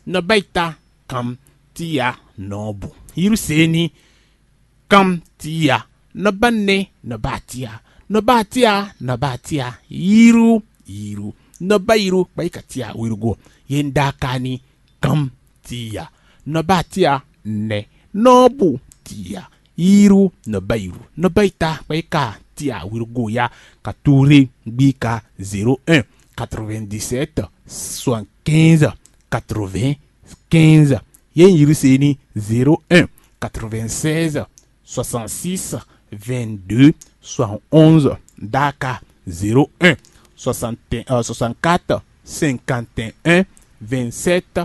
no baita kam tia nobu. Yiru seni kam tia no banne no batia. No batia no batia. Yiru no bairu baika tia wirugo. Yenda kani kam tia no batia ne nobu tia. Yiru no bairu no baita baika tia wirugo ya katuri bika 01 97 75 95. Yen yiru seni 01 96 66 22 71. Daka 01 64 51 27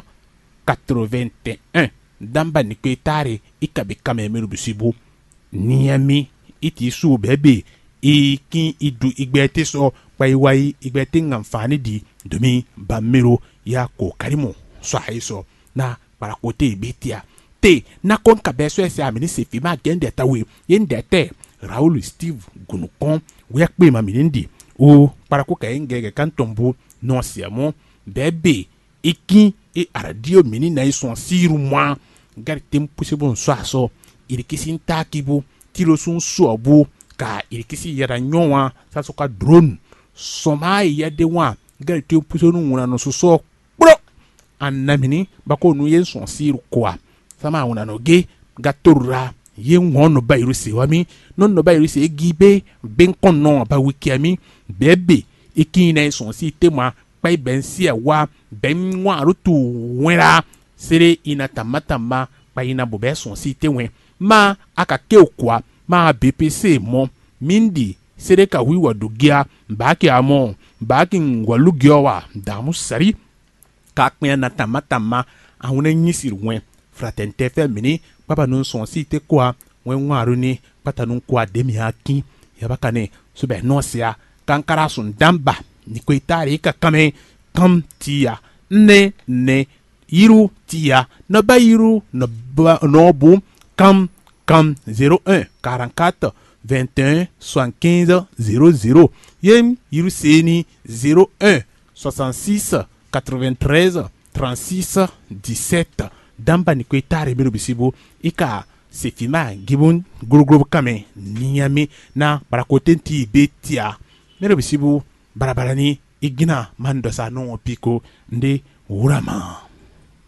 81. Damba nikwetare ikabe kamemelu bisibu niami iti su bebe iki idu igbete so wai igbete ngamfani di domi bamero ya ko karimo so haiso na para kote betia te na kon kabeso ese amini se fima gende tawe yende te Raoul Steve Gunukon we pe maminindi o para ko kaenge kantombo non siamo bebe iki e aradio mini na ison siru moi gari tempo bon so aso irikisi ntakibu tilo sun sobu ka irikisi yara nyowa saso ka drone soma ya de wa gari tempo so nuna no so pro annamini bako nu yen son siru kwa sama una no ge gatorra yen wono bayru se wami non no bayru se gibe ben kono ba wikiami bebe ikina son si tema pai ben si wa ben wa rutu wera sere ina tamatama pai na bobe son si tewen ma aka ke okwa ma BPC mo mindi sere ka wiwa dugia baki amo baki ngwalugia wa damu sari ka kwen na tamatama ahuna nyisir wen fraternité femini papa non son si te kwa wen waru ni pata nun kwa demi haki yabakane sube nosia kankara sun damba ni kwetari ka kame kam tia ne yiru tia no ba yiru no bu kam 01 44 21 75 00. Yem yiru seni 01 66 93 36 17. Damba ni kwetare biru bisibu ika sefima gibun guruguru kame niyami na barakotenti betia biru bisibu barabarani igina mandosa no piko nde urama.